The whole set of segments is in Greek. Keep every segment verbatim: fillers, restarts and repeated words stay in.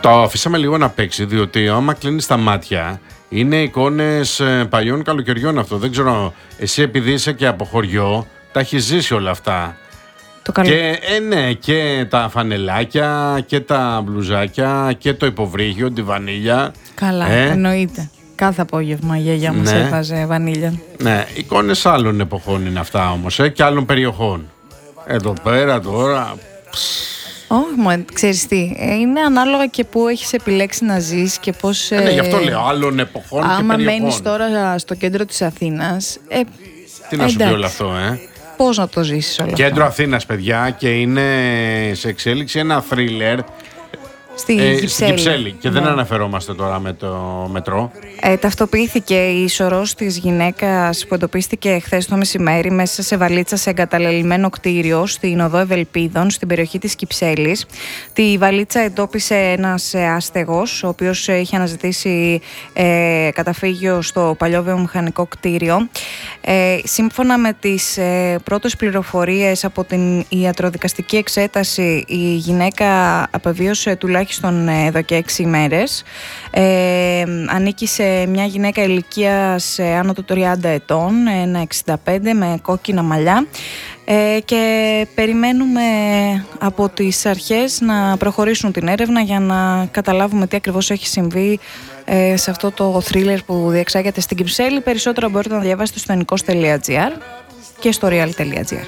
Το αφήσαμε λίγο να παίξει, διότι άμα κλείνεις τα μάτια, είναι εικόνες παλιών καλοκαιριών αυτό. Δεν ξέρω, εσύ επειδή είσαι και από χωριό, τα έχεις ζήσει όλα αυτά. Το καλό. Και, ε, ναι, και τα φανελάκια και τα μπλουζάκια και το υποβρύχιο, τη βανίλια. Καλά, ε? εννοείται. Κάθε απόγευμα η γιαγιά μας Ναι. έβαζε βανίλια. Ναι, εικόνες άλλων εποχών είναι αυτά όμως, ε, και άλλων περιοχών. Εδώ πέρα τώρα... Όχι, μου ξέρεις τι, ε, είναι ανάλογα και πού έχεις επιλέξει να ζεις και πώς... Ε, ναι, γι' αυτό ε, λέω, άλλων εποχών και περιοχών. άμα μένεις τώρα στο κέντρο της Αθήνας... Ε, Τι να σου πει εντάξει. όλο αυτό, ε. Πώς να το ζήσεις όλο Κέντρο αυτό. Αθήνας, παιδιά, και είναι σε εξέλιξη ένα θρίλερ Στη ε, Κυψέλη. στην Κυψέλη. Και Ναι. δεν αναφερόμαστε τώρα με το μετρό. Ε, ταυτοποιήθηκε η σωρός της γυναίκας που εντοπίστηκε χθες το μεσημέρι μέσα σε βαλίτσα σε εγκαταλελειμμένο κτίριο στην οδό Ευελπίδων, στην περιοχή της Κυψέλης. Τη βαλίτσα εντόπισε ένας άστεγος, ο οποίος είχε αναζητήσει ε, καταφύγιο στο παλιό βιομηχανικό κτίριο. Ε, σύμφωνα με τις ε, πρώτες πληροφορίες από την ιατροδικαστική εξέταση, η γυναίκα απεβίωσε τουλάχιστον ε, εδώ και έξι ημέρες. Ε, ανήκει σε μια γυναίκα ηλικίας ε, άνω των τριάντα ετών, ένα εξήντα πέντε, με κόκκινα μαλλιά. Ε, και περιμένουμε από τις αρχές να προχωρήσουν την έρευνα για να καταλάβουμε τι ακριβώς έχει συμβεί ε, σε αυτό το θρίλερ που διεξάγεται στην Κυψέλη. Περισσότερα μπορείτε να διαβάσετε στο ενικός τελεία τζι άρ και στο real τελεία τζι άρ.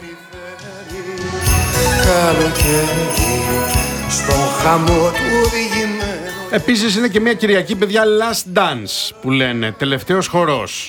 Επίσης είναι και μια Κυριακή, παιδιά, Last Dance που λένε, τελευταίος χορός.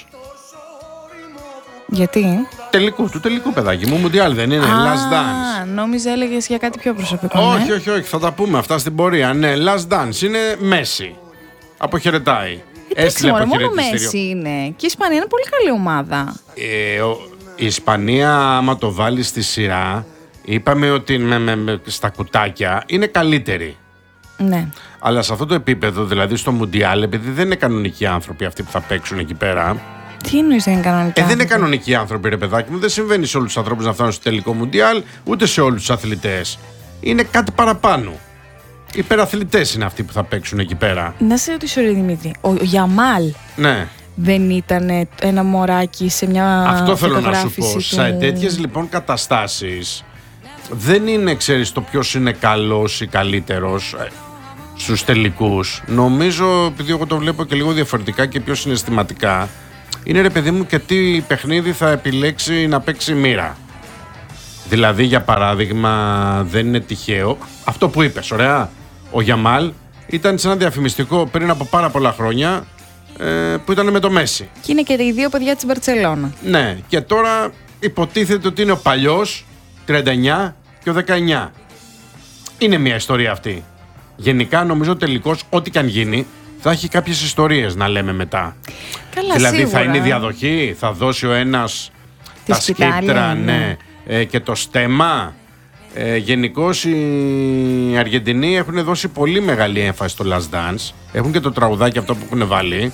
Γιατί? Τελικού, του τελικού, παιδάκι μου, Μουντιάλ δεν είναι, Α, Last Dance. νόμιζα έλεγες για κάτι πιο προσωπικό. Όχι, ναι. όχι, όχι, θα τα πούμε αυτά στην πορεία. Ναι, Last Dance είναι Μέση. Αποχαιρετάει. Εντάξει, μωρέ, μόνο αποχαιρετιστήριο. Μέση είναι. Και η Ισπανία είναι πολύ καλή ομάδα. Ε, ο, η Ισπανία, άμα το βάλει στη σειρά, είπαμε ότι με, με, με, στα κουτάκια είναι καλύτερη. Ναι. Αλλά σε αυτό το επίπεδο, δηλαδή στο Μουντιάλ, επειδή δεν είναι κανονικοί άνθρωποι αυτοί που θα παίξουν εκεί πέρα. Τι εννοείς δεν είναι κανονικά? Ε, δεν είναι κανονικοί άνθρωποι, ρε παιδάκι μου. Δεν συμβαίνει σε όλους τους ανθρώπους να φτάνουν στο τελικό Μουντιάλ, ούτε σε όλους τους αθλητές. Είναι κάτι παραπάνω. Οι υπεραθλητές είναι αυτοί που θα παίξουν εκεί πέρα. Να σε ρωτήσω, ρε Δημήτρη, ο Γιαμάλ Ναι. δεν ήταν ένα μωράκι σε μια Αυτό θέλω να σου φωτογράφηση πω. του... Σε τέτοιες λοιπόν καταστάσεις δεν είναι, ξέρεις, το ποιος είναι καλός ή καλύτερος ε, στους τελικούς. Νομίζω, επειδή εγώ το βλέπω και λίγο διαφορετικά και πιο συναισθηματικά, είναι, ρε παιδί μου, και τι παιχνίδι θα επιλέξει να παίξει η μοίρα. Δηλαδή, για παράδειγμα, δεν είναι τυχαίο αυτό που είπες, ωραία. Ο Γιαμάλ ήταν σε ένα διαφημιστικό πριν από πάρα πολλά χρόνια ε, που ήταν με το Μέση. Και είναι και οι δύο παιδιά της Μπαρτσελώνα. Ναι, και τώρα υποτίθεται ότι είναι ο παλιός, τριάντα εννιά, και ο δεκαεννιά. Είναι μια ιστορία αυτή. Γενικά, νομίζω τελικώς, ό,τι και αν γίνει, θα έχει κάποιες ιστορίες να λέμε μετά. Καλά, Δηλαδή, σίγουρα. θα είναι διαδοχή, θα δώσει ο ένας Τη τα σκητάλη, σκύπτρα, ναι. ναι, ε, και το στέμα. Ε, γενικώς οι Αργεντινοί έχουν δώσει πολύ μεγάλη έμφαση στο Last Dance. Έχουν και το τραγουδάκι αυτό που έχουν βάλει,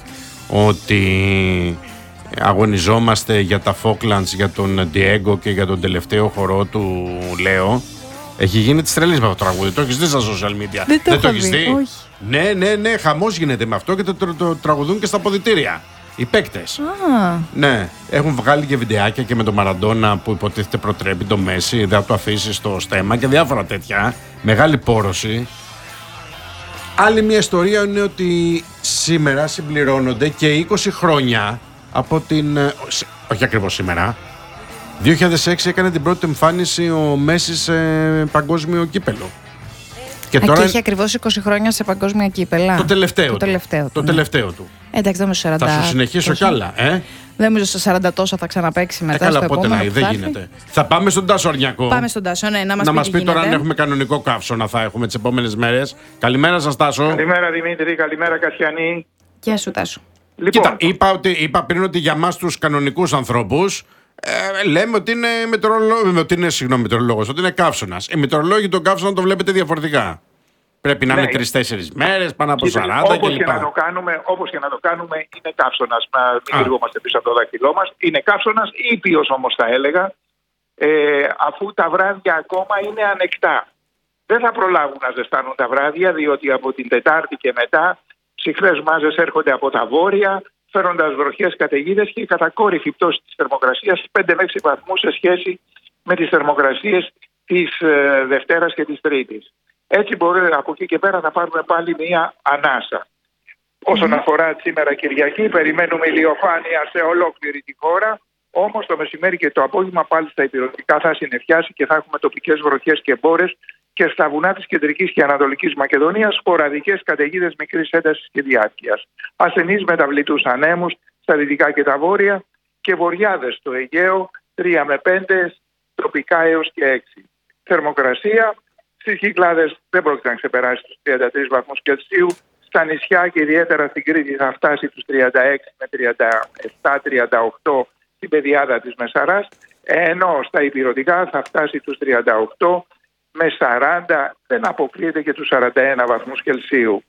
ότι αγωνιζόμαστε για τα Falklands, για τον Diego και για τον τελευταίο χορό του Λέο. Έχει γίνει της τρελής με αυτό το τραγούδι. Το έχεις δει στα social media? Δεν το έχω έχεις δει, δει? όχι. Ναι, ναι, ναι, χαμός γίνεται με αυτό και το, το, το τραγουδούν και στα αποδυτήρια. Οι παίκτες. Α, Ναι, έχουν βγάλει και βιντεάκια και με τον Μαραντόνα που υποτίθεται προτρέπει το Μέση, δεν θα το αφήσει στο στέμα και διάφορα τέτοια. Μεγάλη πόρωση. Άλλη μια ιστορία είναι ότι σήμερα συμπληρώνονται και είκοσι χρόνια από την... Όχι ακριβώς σήμερα. δύο χιλιάδες έξι έκανε την πρώτη εμφάνιση ο Μέση σε παγκόσμιο κύπελο. Και Α, τώρα και έχει ακριβώς είκοσι χρόνια σε παγκόσμια κύπελα. το τελευταίο το του. τελευταίο του, Το ναι. τελευταίο του. Εντάξει, δεν είμαι στο σαράντα. Θα σου συνεχίσω τόσο. κι άλλα, ε. Δεν νομίζω στο σαράντα τόσο θα ξαναπαίξει μετά. Ε, καλά, στο πότε επόμενο να που δεν θα έρθει. γίνεται. Θα πάμε στον Τάσο Αρνιακό. Πάμε στον Τάσο, ναι, να μας να πει, μας τι πει τώρα αν γίνεται. έχουμε κανονικό καύσωνα θα έχουμε τις επόμενες μέρες. Καλημέρα σας, Τάσο. Καλημέρα Δημήτρη, καλημέρα Κασιανή. Γεια σου, Τάσο. Λοιπόν, Κοίτα, είπα, ότι, είπα πριν ότι για μας τους κανονικούς ανθρώπους ε, λέμε ότι είναι μετεωρολόγος, ότι είναι, συγγνώμη, μετεωρολόγος, ότι είναι καύσωνας. Οι μετεωρολόγοι τον καύσωνα το βλέπετε διαφορετικά. Πρέπει να Ναι. είναι τρεις-τέσσερις μέρες, πάνω από κοίτα, σαράντα όπως κλπ. και, να το κάνουμε, όπως και να το κάνουμε, είναι καύσωνας. Να μην Α. κρυβόμαστε πίσω από το δάχτυλό μας. Είναι καύσωνας, ήπιος όμως θα έλεγα, ε, αφού τα βράδια ακόμα είναι ανεκτά. δεν θα προλάβουν να ζεστάνουν τα βράδια, διότι από την Τετάρτη και μετά ψυχρές μάζες έρχονται από τα βόρεια, φέροντας βροχές, καταιγίδες και η κατακόρυφη πτώση της θερμοκρασίας πέντε με έξι βαθμούς σε σχέση με τις θερμοκρασίες της ε, Δευτέρας και της Τρίτης. Έτσι μπορεί από εκεί και πέρα να πάρουμε πάλι μία ανάσα. Όσον mm. αφορά σήμερα Κυριακή, περιμένουμε ηλιοφάνεια σε ολόκληρη τη χώρα. Όμως το μεσημέρι και το απόγευμα πάλι στα ηπειρωτικά θα συννεφιάσει και θα έχουμε τοπικές βροχές και μπόρες και στα βουνά της Κεντρικής και Ανατολικής Μακεδονίας σποραδικές καταιγίδες μικρής έντασης και διάρκειας. Ασθενείς μεταβλητούς ανέμους στα δυτικά και τα βόρεια και βοριάδες στο Αιγαίο τρία με πέντε, τοπικά έως και έξι. Θερμοκρασία στις Κυκλάδες δεν πρόκειται να ξεπεράσει τους τριάντα τρεις βαθμούς Κελσίου. Στα νησιά και ιδιαίτερα στην Κρήτη θα φτάσει τους τριάντα έξι με τριάντα επτά τριάντα οκτώ στην πεδιάδα της Μεσαράς, ενώ στα ηπειρωτικά θα φτάσει τους τριάντα οκτώ με σαράντα, δεν αποκλείεται και τους σαράντα ένα βαθμούς Κελσίου.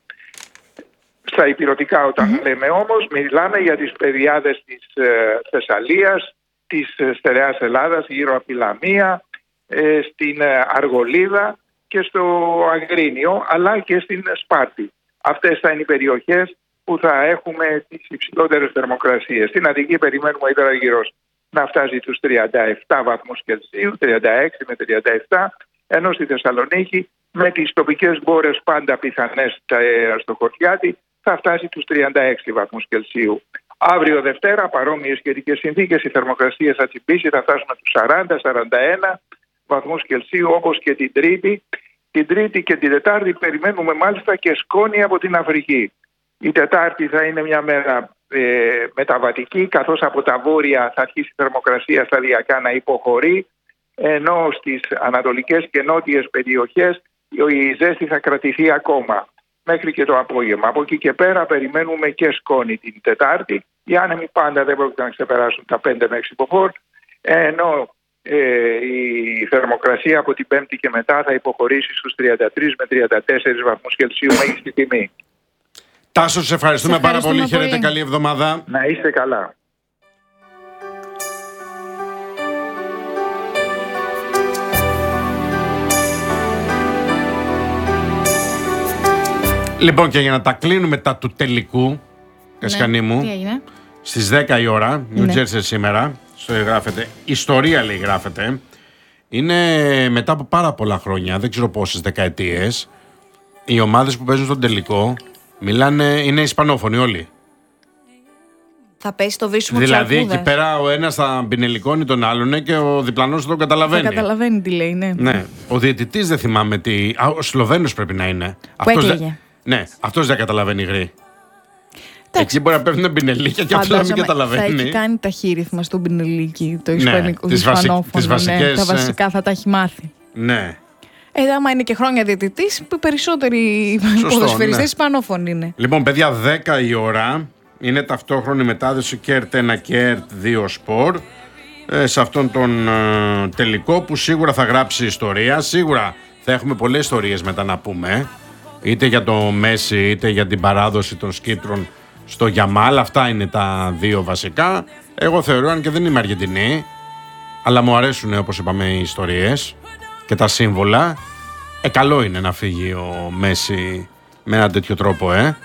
Στα ηπειρωτικά όταν mm-hmm. λέμε όμως, μιλάμε για τις πεδιάδες της ε, Θεσσαλίας, της ε, στερεάς Ελλάδας, γύρω από τη Λαμία, ε, στην ε, Αργολίδα και στο Αγρίνιο, αλλά και στην Σπάρτη. Αυτές θα είναι οι περιοχές που θα έχουμε τις υψηλότερες θερμοκρασίες. Στην Αττική περιμένουμε υδραγυρός να φτάσει τους τριάντα επτά βαθμούς Κελσίου, τριάντα έξι με τριάντα επτά, ενώ στη Θεσσαλονίκη με τις τοπικές μπόρες πάντα πιθανές στο Χωριάτι θα φτάσει τους τριάντα έξι βαθμούς Κελσίου. Αύριο Δευτέρα παρόμοιες σχετικές συνθήκες, η θερμοκρασία θα τσιμπήσει, θα φτάσουμε τους σαράντα με σαράντα ένα βαθμούς Κελσίου όπως και την Τρίτη. Την Τρίτη και την Τετάρτη περιμένουμε μάλιστα και σκόνη από την Αφρική. Η Τετάρτη θα είναι μια μέρα ε, μεταβατική, καθώς από τα βόρεια θα αρχίσει η θερμοκρασία σταδιακά να υποχωρεί, ενώ στις ανατολικές και νότιες περιοχές η ζέστη θα κρατηθεί ακόμα μέχρι και το απόγευμα. Από εκεί και πέρα περιμένουμε και σκόνη την Τετάρτη. Οι άνεμοι πάντα δεν πρόκειται να ξεπεράσουν τα πέντε με έξι μποφόρ, ενώ ε, η θερμοκρασία από την Πέμπτη και μετά θα υποχωρήσει στους τριάντα τρεις με τριάντα τέσσερις βαθμούς Κελσίου μέγιστη τιμή. Τάσο, σε ευχαριστούμε, πάρα πολύ. πολύ. Χαίρετε, καλή εβδομάδα. Να είστε καλά. Λοιπόν, και για να τα κλείνουμε τα του τελικού, Κασιανή ναι, μου, τι έγινε? στις δέκα η ώρα, New Jersey ναι. σήμερα, στο γράφεται, ιστορία λέει γράφεται, είναι μετά από πάρα πολλά χρόνια, δεν ξέρω πόσες δεκαετίες, οι ομάδες που παίζουν στον τελικό, μιλάνε, είναι ισπανόφωνοι όλοι. Θα πέσει το βίσιμο της αρκούδας. Δηλαδή εκεί πέρα ο ένας θα πινελικώνει τον άλλον και ο διπλανός τον καταλαβαίνει. Θα καταλαβαίνει τι λέει, ναι. Ναι. Ο διαιτητής δεν θυμάμαι τι. Α, ο Σλοβαίνος πρέπει να είναι. Που αυτός έκλαιγε. Δε... Ναι, αυτός δεν καταλαβαίνει γρή. Εκεί μπορεί να πέφτουν πινελίκια και αυτό να μην καταλαβαίνει. Θα έχει κάνει ταχύρυθμα στον πινελίκι, το ισπανικό. Ναι, τις, βασι... τις βασικές. Ναι, τα βασικά θα τα έχει μάθει. Ναι. Ε, άμα είναι και χρόνια διαιτητής, οι περισσότεροι ποδοσφαιριστές ναι. ισπανόφωνοι είναι. Λοιπόν, παιδιά, δέκα η ώρα. Είναι ταυτόχρονη μετάδοση ΚΕΡΤ ένα και ΚΕΡΤ δύο Σπορ. Ε, σε αυτόν τον ε, τελικό που σίγουρα θα γράψει ιστορία. Σίγουρα θα έχουμε πολλές ιστορίες μετά να πούμε. Είτε για το Μέση, είτε για την παράδοση των σκήτρων στο Γιαμάλ. Αυτά είναι τα δύο βασικά. Εγώ θεωρώ, αν και δεν είμαι Αργεντινή, αλλά μου αρέσουν, όπως είπαμε, οι ιστορίες και τα σύμβολα. Ε, καλό είναι να φύγει ο Μέση με έναν τέτοιο τρόπο, ε.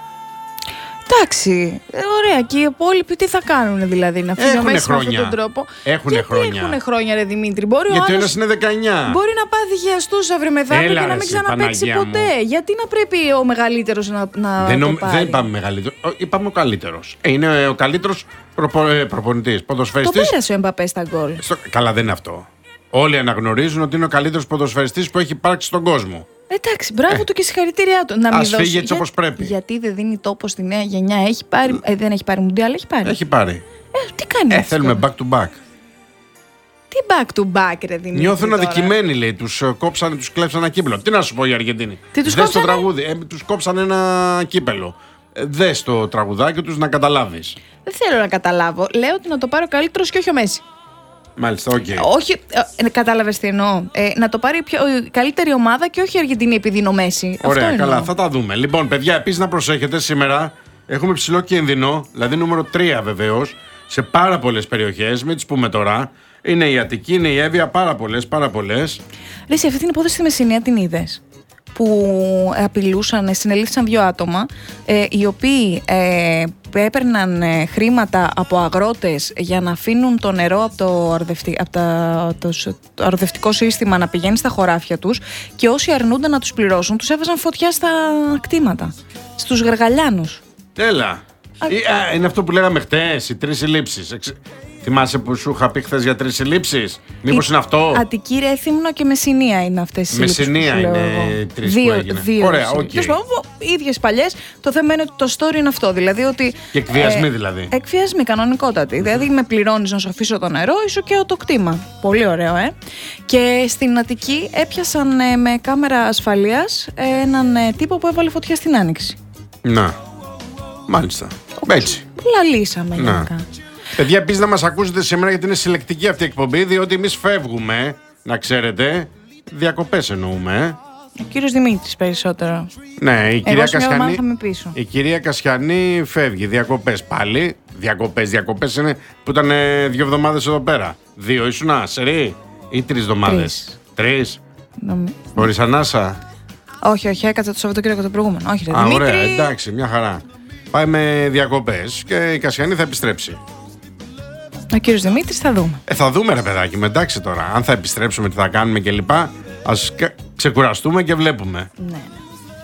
Εντάξει, ωραία. Και οι υπόλοιποι τι θα κάνουν δηλαδή, να φύγουν μέσα με αυτόν τον τρόπο. Έχουνε Γιατί χρόνια. Έχουνε χρόνια, ρε Δημήτρη. Μπορεί Γιατί ο ένας είναι δεκαεννιά. Μπορεί να πάθει χιαστούς αύριο μεθαύριο και να μην ξαναπαίξει ποτέ. Μου. Γιατί να πρέπει ο μεγαλύτερος να, να δεν, το ο, πάρει. Δεν είπαμε μεγαλύτερο. Είπαμε ο καλύτερος. Ε, είναι ο καλύτερος προπο, ε, προπονητής, ποδοσφαιριστής. Το πέρασε ο Εμπαπέ στα γκολ. Στο, καλά, δεν είναι αυτό. Όλοι αναγνωρίζουν ότι είναι ο καλύτερος ποδοσφαιριστής που έχει υπάρξει στον κόσμο. Εντάξει, μπράβο ε. του και συγχαρητήριά του. Να ας μην φύγει έτσι όπως πρέπει. Γιατί δεν δίνει τόπο στη νέα γενιά. Έχει πάρει, ε, δεν έχει πάρει μουντιάλ, έχει πάρει. Έχει πάρει. Ε, τι κάνει ε, αυτό. Θέλουμε back to back. Τι back to back, ρε Δημήτρη. Νιώθουν αδικημένοι, λέει. Τους κόψανε, τους κλέψαν ένα κύπελο. Τι να σου πω οι Αργεντίνοι. Τι τους Δες το τραγούδι. Ε, τους κόψαν ένα κύπελο. Ε, δες το τραγουδάκι τους να καταλάβεις. Δεν θέλω να καταλάβω. Λέω ότι να το πάρει ο καλύτερος και όχι ο Μέση. Μάλιστα, οκ. Okay. Όχι, ε, κατάλαβες τι εννοώ. Ε, να το πάρει πιο, η καλύτερη ομάδα και όχι η Αργεντινή επειδή είναι ο Μέση. Ωραία, αυτό καλά, θα τα δούμε. Λοιπόν, παιδιά, επίσης να προσέχετε, σήμερα έχουμε ψηλό κίνδυνο, δηλαδή νούμερο τρία βεβαίως, σε πάρα πολλές περιοχές. Μην τις πούμε τώρα. Είναι η Αττική, είναι η Εύβοια, πάρα πολλές, πάρα πολλές. Ρε, εσύ, αυτή την υπόθεση στη Μεσσηνία την είδες? Που απειλούσαν, συνελήφθησαν δύο άτομα, ε, οι οποίοι ε, έπαιρναν ε, χρήματα από αγρότες για να αφήνουν το νερό από το, αρδευτι, από τα, το, το αρδευτικό σύστημα να πηγαίνει στα χωράφια τους, και όσοι αρνούνταν να τους πληρώσουν τους έβαζαν φωτιά στα κτήματα, στους γαργαλιάνους. Έλα. Α, Ή, α, είναι αυτό που λέγαμε χτες, οι τρεις συλλήψεις. Εξ... Θυμάσαι που σου είχα πει χθες για τρεις συλλήψεις? Μήπως είναι αυτό? Αττική, Ρέθυμνο και Μεσσηνία είναι αυτές οι συλλήψεις. Μεσσηνία είναι τρεις που έγινε. Δύο, Ωραία, οκ. Okay. Οι ίδιες παλιές. Το θέμα είναι ότι το story είναι αυτό. Δηλαδή ότι. Και εκβιασμοί ε, δηλαδή. Εκβιασμοί, κανονικότατοι. Mm-hmm. Δηλαδή με πληρώνεις να σου αφήσω το νερό, ίσο και το κτήμα. Πολύ ωραίο, ε. Και στην Αττική έπιασαν ε, με κάμερα ασφαλείας ε, έναν ε, τύπο που έβαλε φωτιά στην Άνοιξη. Να. Μάλιστα. Έτσι. Λαλήσαμε γενικά. Παιδιά, επίσης να μας ακούσετε σήμερα, γιατί είναι συλλεκτική αυτή η εκπομπή, διότι εμείς φεύγουμε, να ξέρετε, διακοπές εννοούμε. Ο κύριος Δημήτρης περισσότερο. Ναι, η κυρία Κασιανή. Η κυρία Κασιανή φεύγει, διακοπές πάλι. Διακοπές, διακοπές είναι που ήταν ε, δύο εβδομάδες εδώ πέρα. Δύο ήσουνα, σερί, ή τρεις εβδομάδες? Τρεις. Νομι... Μπορείς ανάσα? Όχι, όχι, έκατσα το Σαββατοκύριακο το προηγούμενο. Όχι, ρε, Α, Δημήτρη. Ωραία, εντάξει, μια χαρά. Πάει με διακοπές και η Κασιανή θα επιστρέψει. Ο κύριος Δημήτρης θα δούμε. Ε, θα δούμε, ρε παιδάκι, εντάξει τώρα. Αν θα επιστρέψουμε, τι θα κάνουμε κλπ. Ας ξεκουραστούμε και βλέπουμε. Ναι.